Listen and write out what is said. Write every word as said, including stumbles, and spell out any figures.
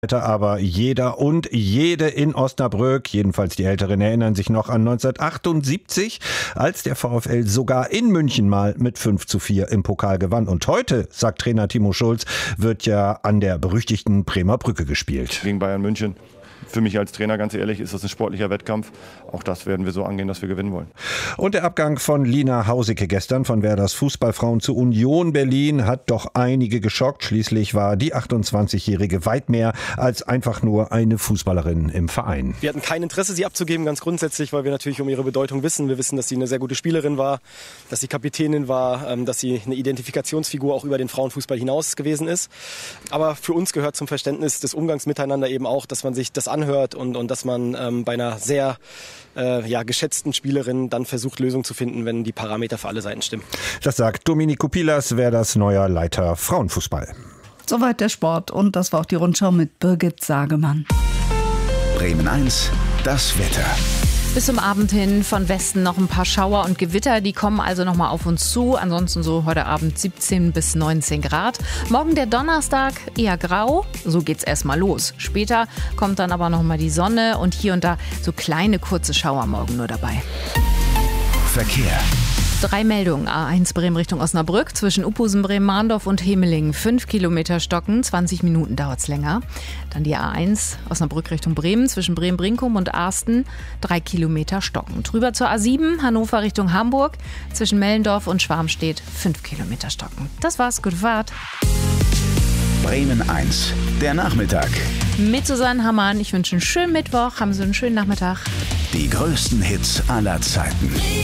Aber jeder und jede in Osnabrück, jedenfalls die Älteren, erinnern sich noch an neunzehnhundertachtundsiebzig, als der VfL sogar in München mal mit fünf zu vier im Pokal gewann. Und heute, sagt Trainer Timo Schulz, wird ja an der berüchtigten Bremer Brücke gespielt. Gegen Bayern München. Für mich als Trainer, ganz ehrlich, ist das ein sportlicher Wettkampf. Auch das werden wir so angehen, dass wir gewinnen wollen. Und der Abgang von Lina Hausicke gestern von Werders Fußballfrauen zu Union Berlin hat doch einige geschockt. Schließlich war die achtundzwanzigjährige weit mehr als einfach nur eine Fußballerin im Verein. Wir hatten kein Interesse, sie abzugeben, ganz grundsätzlich, weil wir natürlich um ihre Bedeutung wissen. Wir wissen, dass sie eine sehr gute Spielerin war, dass sie Kapitänin war, dass sie eine Identifikationsfigur auch über den Frauenfußball hinaus gewesen ist. Aber für uns gehört zum Verständnis des Umgangs miteinander eben auch, dass man sich das anhört und, und dass man ähm, bei einer sehr äh, ja, geschätzten Spielerin dann versucht, Lösungen zu finden, wenn die Parameter für alle Seiten stimmen. Das sagt Domenico Pilas, Werders neuer Leiter Frauenfußball. Soweit der Sport und das war auch die Rundschau mit Birgit Sagemann. Bremen eins, das Wetter. Bis zum Abend hin von Westen noch ein paar Schauer und Gewitter, die kommen also noch mal auf uns zu. Ansonsten so heute Abend siebzehn bis neunzehn Grad. Morgen der Donnerstag eher grau, so geht's erstmal los. Später kommt dann aber noch mal die Sonne und hier und da so kleine kurze Schauer morgen nur dabei. Verkehr. Drei Meldungen. A eins Bremen Richtung Osnabrück. Zwischen Uphusen, Bremen-Mahndorf und Hemelingen. Fünf Kilometer stocken. zwanzig Minuten dauert's länger. Dann die A eins Osnabrück Richtung Bremen. Zwischen Bremen-Brinkum und Arsten. Drei Kilometer stocken. Drüber zur A sieben Hannover Richtung Hamburg. Zwischen Mellendorf und Schwarmstedt. Fünf Kilometer stocken. Das war's. Gute Fahrt. Bremen eins. Der Nachmittag. Mit Susanne Hammann. Ich wünsche einen schönen Mittwoch. Haben Sie einen schönen Nachmittag. Die größten Hits aller Zeiten.